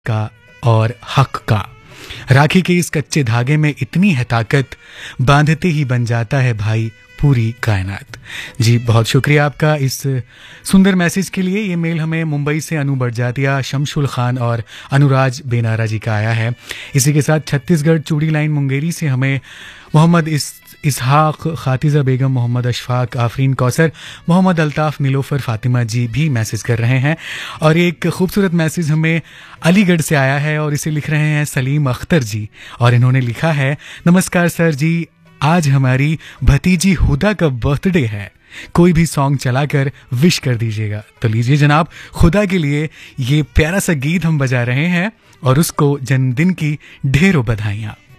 का और हक का। राखी के इस कच्चे धागे में इतनी है ताकत, बांधते ही बन जाता है भाई पूरी कायनात। जी बहुत शुक्रिया आपका इस सुंदर मैसेज के लिए। ये मेल हमें मुंबई से अनु बड़जातिया, शमशुल खान और अनुराज बेनारा जी का आया है। इसी के साथ छत्तीसगढ़ चूड़ी लाइन मुंगेरी से हमें मोहम्मद इसहाक, खातिजा बेगम, मोहम्मद अशफाक, आफरीन कौसर, मोहम्मद अल्ताफ, नीलोफर, फातिमा जी भी मैसेज कर रहे हैं। और एक खूबसूरत मैसेज हमें अलीगढ़ से आया है और इसे लिख रहे हैं सलीम अख्तर जी, और इन्होंने लिखा है, नमस्कार सर जी, आज हमारी भतीजी हुदा का बर्थडे है, कोई भी सॉन्ग चलाकर विश कर दीजिएगा। तो लीजिए जनाब, खुदा के लिए ये प्यारा सा गीत हम बजा रहे हैं और उसको जन्मदिन की ढेरों बधाइयाँ।